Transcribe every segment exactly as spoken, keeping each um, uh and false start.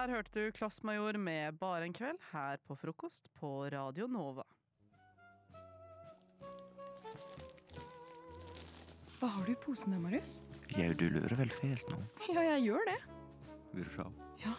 Her hørte du Klossmajor med Bare en kveld her på frokost på Radio Nova. Hva har du i posen der, Marius? Ja, du lurer vel fælt nå. Ja, jeg gjør det. Vil du se? Ja.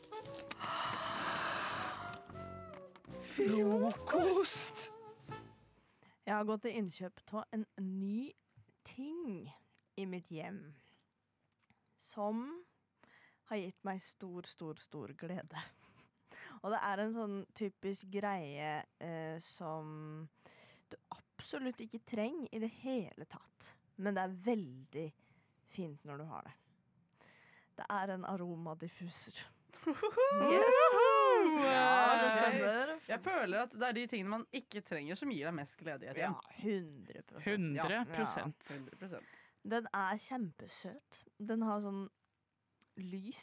Frokost! Jeg har gått til innkjøp av en ny ting i mitt hjem. Som har gitt meg stor, stor, stor glede. Og det er en sånn typisk greie eh, som du absolutt ikke trenger i det hele tatt. Men det er veldig fint når du har det. Det er en aromadiffuser. Yes! Ja, det stemmer. Jeg føler at det er de tingene man ikke trenger som gir deg mest glede i et hjem. Ja, hundre prosent. hundre prosent. Ja, hundre prosent. Den er kjempesøt. Den har sånn lys.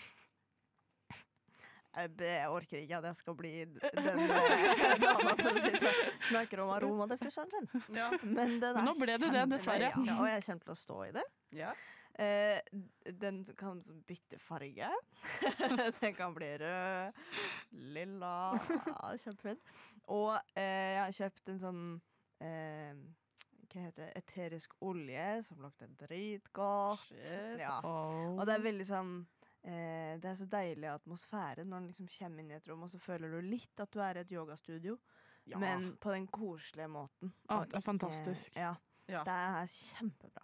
Jeg, jeg orker ikke at jeg skal bli den eh, dama som sitter og snakker om aromadiffuseren sin. Ja. Men, den Men nå er ble du det, kjempe- dessverre. Ja, og jeg kommer til å stå i det. Ja. Eh, den kan bytte farge. Den kan bli rød, lilla. Ja, kjempefint. Og eh, jeg har kjøpt en sånn eh, hva heter det? Eterisk olje som lukter dritgodt. Shit. Ja. Oh. Og det er veldig sånn eh, det er så deilig atmosfære når den liksom kommer inn i et rom, og så føler du litt at du er i et yogastudio, Ja. men på den koselige måten. Ah, Og det er fantastisk. Ja, Ja. det er kjempebra.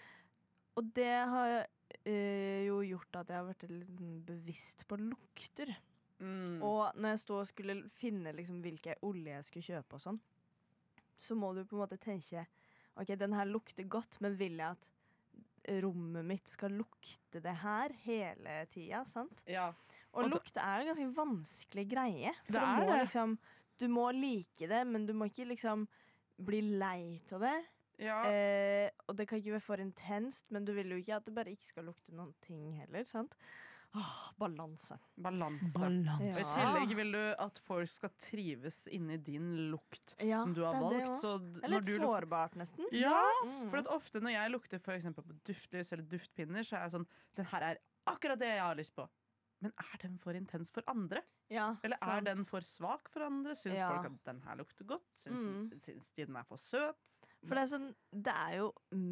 Og det har eh, jo gjort at jeg har vært litt sånn bevisst på lukter. Mm. Og når jeg stod og skulle finne liksom hvilke olje jeg skulle kjøpe og sånn, så må du på en måte tenke ok, den her lukter godt, men vil jeg at rommet mitt skal lukte det her hele tida, sant? Ja. Og Og det- lukt er en ganske vanskelig greie. For Det du er må det. liksom Du må like det, men du må ikke liksom bli lei av det. Ja. Eh, og det kan ikke være for intenst, men du vil jo ikke at det bare ikke skal lukte noen ting heller, sant? Åh, balanse. Balanse. Balanse. Og I tillegg vil du at folk skal trives inni din lukt Ja, som du har det er det valgt. også. Så Det d- er når litt du lukter, sårbart, nesten. Ja, Mm. for at ofte når jeg lukter for eksempel på duftlys eller duftpinner, så er jeg sånn den her er akkurat det jeg har lyst på. Men er den for intens for andre? Ja, Eller er sant. den for svak for andre? Syns Ja. folk at den her lukter godt? Syns, Mm. syns de den er for søt? For det er, sånn, det er jo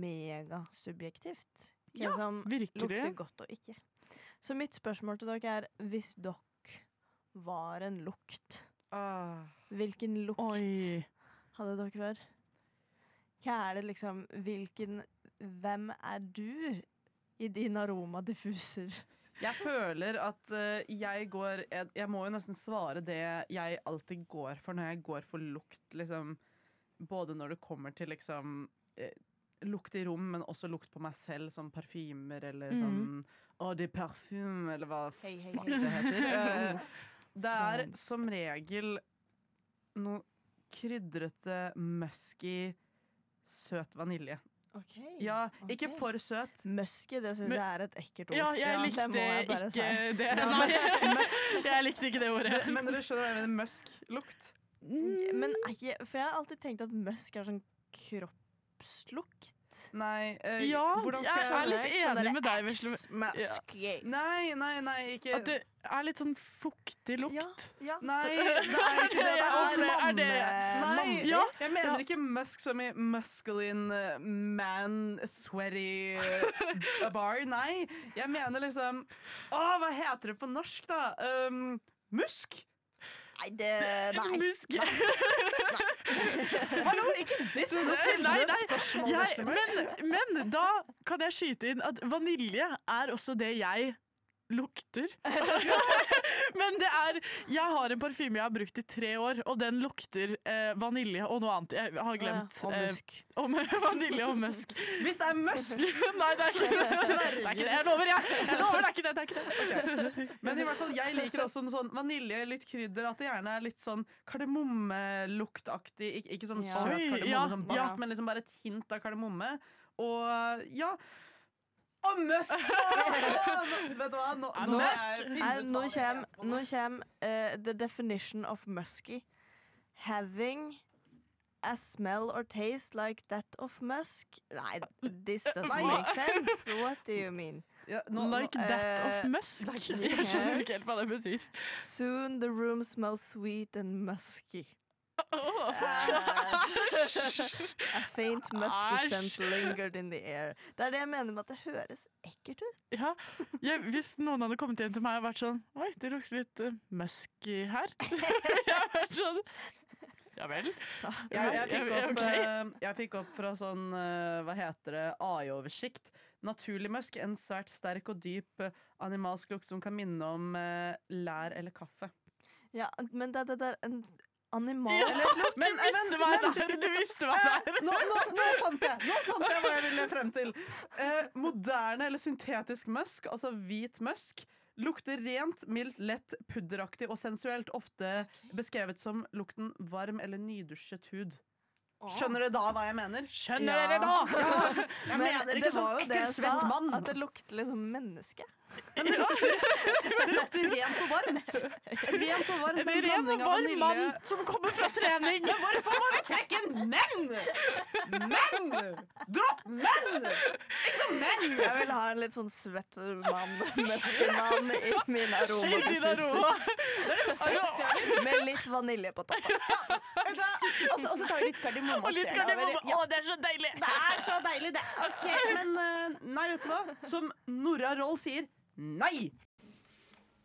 megasubjektivt. Hva Ja, som virkelig. lukter godt og ikke. Så mitt spørsmål til dere er, hvis dere var en lukt, Ah. hvilken lukt Oi. hadde dere vært? Hva er det liksom, hvilken, hvem er du i din aromadiffuser? Jeg føler at eh, jeg går jeg, jeg må jo nesten svare det jeg alltid går for når jeg går for lukt, liksom. Både når det kommer til liksom eh, lukt i rom, men også lukt på meg selv, som parfymer eller Mhm. sånn Eau de parfum, eller hva Hei, hei, fuck hei. det heter. Eh, det er Fransk. som regel noe krydrete, musky, søt vanilje. Ok. Ja, ikke Ok. for søt. Musky, det syns Men- jeg er et ekkelt ord. Ja, jeg Ja, det likte må jeg bare ikke si. det. Nei, jeg likte ikke det ordet. Men dere skjønner hva jeg mener? Musk-lukt. Men er ikke, for jeg har alltid tenkt at musk er sånn kroppslukt. Nei, eh, Ja, hvordan jeg skal er jeg litt Sånn enig der med deg, Axe Vesle. Musk. Yeah. Nei, nei, nei, ikke At det er litt sånn fuktig lukt. Ja, ja. Nei, det er ikke det. Det Ja, er for det er det. Nei, mann- Ja. jeg mener Ja. ikke musk som i musculine uh, man, sweaty uh, bar. Nei, jeg mener liksom Å, hva heter det på norsk, da? Um, musk? Nei, det Nei. Musk. Hallo, ikke diss! Nå stiller Nei, du et nei. spørsmål. Jeg, Veslemøy. men, men da kan jeg skyte inn at vanilje er også det jeg lukter. Men det er Jeg har en parfyme jeg har brukt i tre år, og den lukter eh, vanilje og noe annet. Jeg har glemt. Og eh, musk. om vanilje og musk. Hvis det er musk Nei, det er ikke det. Det er ikke det. Jeg lover, jeg. jeg lover, det er ikke det. det, er ikke det. Men i hvert fall, jeg liker også en sånn vanilje, litt krydder, at det gjerne er litt sånn kardemommeluktaktig. Ik ikke sånn Ja. søt Oi, kardemomme ja, som bakst, ja. men liksom bare et hint av kardemomme. Og ja Og møsk! Vet du hva? Nå, Ja, nå, møsk. er jeg- Nei, finne ut nå hva det kommer er på nå norsk. kjem, eh, the definition of musky. Having a smell or taste like that of musk. Nei, this doesn't Nei. make sense. What do you mean? Ja, nå, Like nå, that eh, of musk. like- Jeg skjønner ikke helt hva det betyr. Soon the room smells sweet and musky. Åh. A faint musky Æsj. scent lingered in the air. Det er det jeg mener med at det høres ekkelt ut. Ja, jeg, hvis noen hadde kommet hjem til meg og vært sånn Oi, det lukter litt uh, musky her. Jeg hadde vært sånn Ja vel. Jeg, jeg, fikk Ja, opp, ok. eh, jeg fikk opp fra sånn, eh, hva heter det, A I-oversikt. Naturlig musk, en svært sterk og dyp eh, animalsk lukt som kan minne om eh, lær eller kaffe. Ja, men det, det, det er en animal... Ja, Eller- men- du visste hva men- det er! Du visste hva det Eh, er! nå, nå, nå fant jeg Nå fant jeg hva jeg ville frem til. Eh, moderne eller syntetisk musk, altså hvit musk, lukter rent, mildt, lett, pudderaktig og sensuelt. Ofte beskrevet som lukten varm eller nydusjet hud. Skjønner dere da hva jeg mener? Skjønner Ja. dere da?! Jeg Men mener det ikke var sånn jo det ekkel, jeg svett sa, mann. at det lukter liksom menneske. Det lukter rent og varmt. Rent og varmt En med en ren og blanding av varm vanilje. mann som kommer fra trening. Hvorfor må vi trekke inn menn?! Menn! Dropp menn! Ikke noe menn! Jeg vil ha en litt sånn svett mann, muskelmann i min Din aromadiffuser. aroma. Med litt vanilje på toppen. Og så og så tar vi litt kardemomme Og litt stjerne kardemomme. over. Ja, Å, det er så deilig! det er så deilig, det. Ok, Men eh, nei, vet du hva? Som Nora Roll sier, nei!